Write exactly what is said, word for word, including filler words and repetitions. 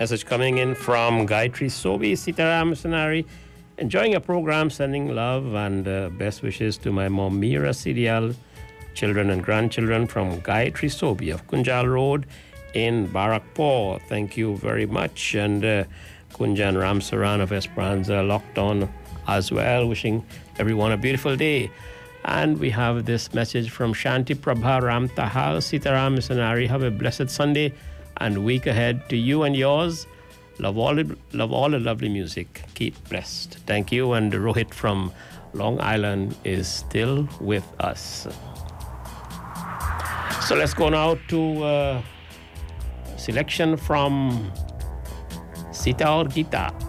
Message coming in from Gayatri Sobi, Sitaram Sanari. Enjoying a program, sending love and uh, best wishes to my mom, Mira Sidial, children and grandchildren from Gayatri Sobi of Kunjal Road in Barakpur. Thank you very much. And uh, Kunjan Ramsaran of Esperanza locked on as well, wishing everyone a beautiful day. And we have this message from Shanti Prabha Ram Tahal, Sitaram Sanari. Have a blessed Sunday and week ahead to you and yours. Love all, love all the lovely music. Keep blessed. Thank you. And Rohit from Long Island is still with us. So let's go now to uh, selection from Sita or Gita.